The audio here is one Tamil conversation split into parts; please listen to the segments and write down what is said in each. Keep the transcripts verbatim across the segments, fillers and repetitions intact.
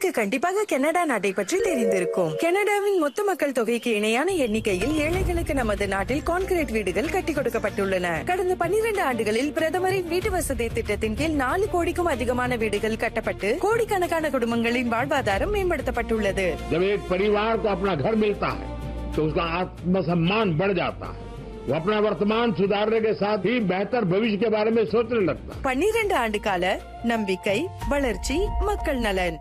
உங்களுக்கு கண்டிப்பாக கனடா நாட்டை பற்றி தெரிந்திருக்கும். கனடாவின் மொத்த மக்கள் தொகைக்கு இணையான எண்ணிக்கையில் ஏழைகளுக்கு நமது நாட்டில் கான்கிரீட் வீடுகள் கட்டி கொடுக்கப்பட்டுள்ளன. கடந்த பன்னிரண்டு ஆண்டுகளில் பிரதமரின் வீட்டு வசதி திட்டத்தின் கீழ் நாலு கோடிக்கும் அதிகமான வீடுகள் கட்டப்பட்டு கோடிக்கணக்கான குடும்பங்களின் வாழ்வாதாரம் மேம்படுத்தப்பட்டுள்ளது. परिवार को अपना घर मिलता है तो उसका आत्मसम्मान बढ़ जाता है. वो अपना वर्तमान सुधारने के साथ ही बेहतर भविष्य के बारे में सोचने लगता है. பன்னிரண்டு ஆண்டு கால நம்பிக்கை, வளர்ச்சி, மக்கள் நலன்.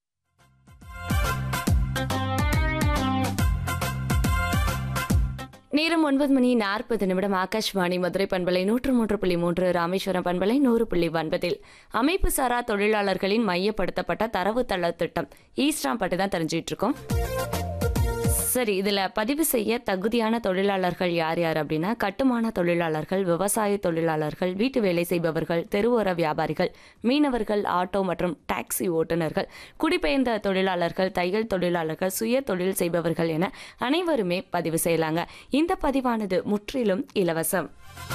நேரம் ஒன்பது மணி நாற்பது நிமிடம். ஆகாஷ்வாணி மதுரை பண்பலை நூற்று மூன்று புள்ளி மூன்று, ராமேஸ்வரம் பண்பலை நூறு புள்ளி ஒன்பதில் அமைப்பு சாரா தொழிலாளர்களின் மையப்படுத்தப்பட்ட தரவுத்தள திட்டம் ஈஸ்டாம் பற்றி தான் தெரிஞ்சிட்டு இருக்கோம். சரி, இதில் பதிவு செய்ய தகுதியான தொழிலாளர்கள் யார் யார் அப்படின்னா, கட்டுமான தொழிலாளர்கள், விவசாய தொழிலாளர்கள், வீட்டு வேலை செய்பவர்கள், தெருவோர வியாபாரிகள், மீனவர்கள், ஆட்டோ மற்றும் டாக்ஸி ஓட்டுநர்கள், குடிபெயர்ந்த தொழிலாளர்கள், தையல் தொழிலாளர்கள், சுய தொழில் செய்பவர்கள் என அனைவருமே பதிவு செய்யலாங்க. இந்த பதிவானது முற்றிலும் இலவசம்.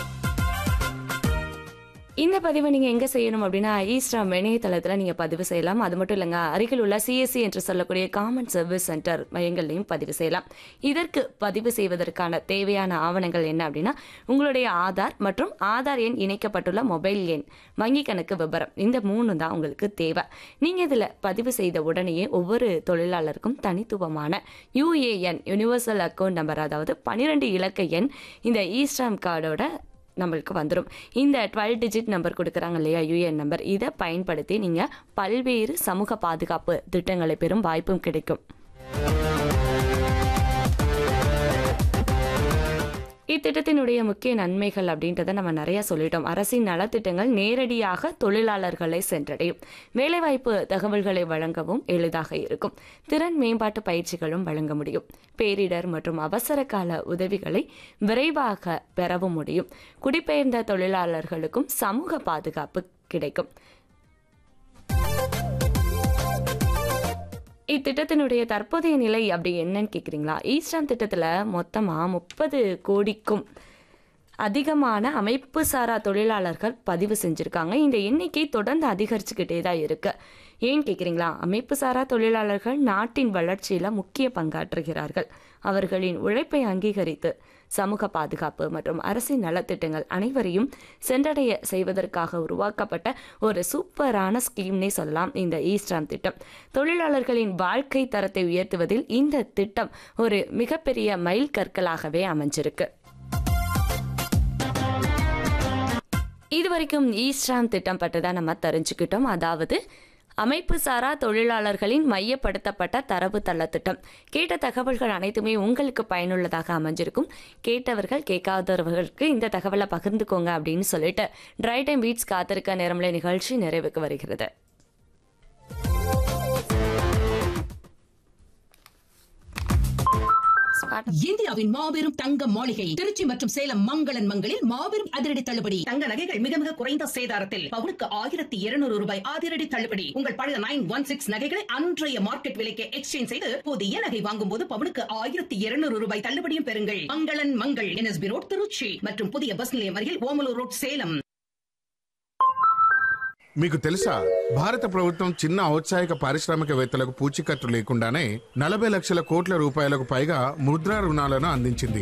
இந்த பதிவை நீங்கள் எங்கே செய்யணும் அப்படின்னா, ஈஸ்டாம் இணையதளத்தில் நீங்கள் பதிவு செய்யலாம். அது மட்டும் இல்லைங்க, அருகில் உள்ள சிஎஸ்சி என்று சொல்லக்கூடிய காமன் சர்வீஸ் சென்டர் மையங்கள்லையும் பதிவு செய்யலாம். இதற்கு பதிவு செய்வதற்கான தேவையான ஆவணங்கள் என்ன அப்படின்னா, உங்களுடைய ஆதார் மற்றும் ஆதார் எண் இணைக்கப்பட்டுள்ள மொபைல் எண், வங்கி கணக்கு விபரம், இந்த மூணு தான் உங்களுக்கு தேவை. நீங்கள் இதில் பதிவு செய்த உடனேயே ஒவ்வொரு தொழிலாளருக்கும் தனித்துவமான யூஏஎன், யூனிவர்சல் அக்கௌண்ட் நம்பர், அதாவது பன்னிரெண்டு இலக்க எண் இந்த ஈஸ்டாம் கார்டோட நம்மளுக்கு வந்துடும். இந்த டுவெல் டிஜிட் நம்பர் கொடுக்குறாங்க இல்லையா, யூஏஎன் நம்பர், இதை பயன்படுத்தி நீங்கள் பல்வேறு சமூக பாதுகாப்பு திட்டங்களை பெறும் வாய்ப்பும் கிடைக்கும். இத்திட்டத்தினுடைய முக்கிய நன்மைகள் அப்படின்றத நம்ம நிறைய சொல்லிட்டோம். அரசின் நலத்திட்டங்கள் நேரடியாக தொழிலாளர்களை சென்றடையும். வேலைவாய்ப்பு தகவல்களை வழங்கவும் எளிதாக இருக்கும். திறன் மேம்பாட்டு பயிற்சிகளும் வழங்க முடியும். பேரிடர் மற்றும் அவசர கால உதவிகளை விரைவாக பெறவும் முடியும். குடிபெயர்ந்த தொழிலாளர்களுக்கும் சமூக பாதுகாப்பு கிடைக்கும். இத்திட்டத்தினுடைய தற்போதைய நிலை அப்படி என்னன்னு கேட்குறீங்களா? ஈஸ்டாம் திட்டத்தில் மொத்தமாக முப்பது கோடிக்கும் அதிகமான அமைப்பு சாரா தொழிலாளர்கள் பதிவு செஞ்சுருக்காங்க. இந்த எண்ணிக்கை தொடர்ந்து அதிகரிச்சுக்கிட்டே தான் இருக்கு. ஏன்னு கேட்குறீங்களா? அமைப்பு சாரா தொழிலாளர்கள் நாட்டின் வளர்ச்சியில் முக்கிய பங்காற்றுகிறார்கள். அவர்களின் உழைப்பை அங்கீகரித்து சமூக பாதுகாப்பு மற்றும் அரசின் நலத்திட்டங்கள் அனைவரையும் சென்றடைய செய்வதற்காக உருவாக்கப்பட்ட ஒரு சூப்பரான ஸ்கீம்னே சொல்லலாம் இந்த ஈஸ்டாம் திட்டம். தொழிலாளர்களின் வாழ்க்கை தரத்தை உயர்த்துவதில் இந்த திட்டம் ஒரு மிகப்பெரிய மைல் கற்களாகவே அமைஞ்சிருக்கு. இதுவரைக்கும் ஈஸ்டாம் திட்டம் பற்றி தான் நம்ம தெரிஞ்சுக்கிட்டோம். அதாவது அமைப்பு சாரா தொழிலாளர்களின் மையப்படுத்தப்பட்ட தரவு தள திட்டம். கேட்ட தகவல்கள் அனைத்துமே உங்களுக்கு பயனுள்ளதாக அமைஞ்சிருக்கும். கேட்டவர்கள் கேட்காதவர்களுக்கு இந்த தகவலை பகிர்ந்துக்கோங்க அப்படின்னு சொல்லிட்டு ட்ரை டைம் பீட்ஸ் காத்திருக்க நேரம்ல நிகழ்ச்சி நிறைவுக்கு வருகிறது. இந்தியாவின் மாபெரும் தங்க மாளிகை திருச்சி மற்றும் சேலம் மங்களன் மங்களில் மாபெரும் அதிரடி தள்ளுபடி. தங்க நகைகள் மிக மிக குறைந்த சேதாரத்தில் பவுனுக்கு ஆயிரத்தி இருநூறு ரூபாய் அதிரடி தள்ளுபடி. உங்கள் பழைய நைன் ஒன் சிக்ஸ் நகைகளை அன்றைய மார்க்கெட் விலைக்கு எக்ஸ்சேஞ்ச் செய்து புதிய நகை வாங்கும் போது பவுனுக்கு ஆயிரத்தி இருநூறு ரூபாய் தள்ளுபடியும் பெறுங்கள். மங்களன் மங்கள், என்எஸ்பி ரோட், திருச்சி மற்றும் புதிய பஸ் நிலையம் அருகில் ஓமலூர் ரோட், సేలం. మీకు తెలుసా, భారత ప్రభుత్వం చిన్న ఔత్సాహిక పారిశ్రామికవేత్తలకు పూచీకత్తు లేకుండానే నలభై లక్షల కోట్ల రూపాయలకు పైగా ముద్రా రుణాలను అందించింది.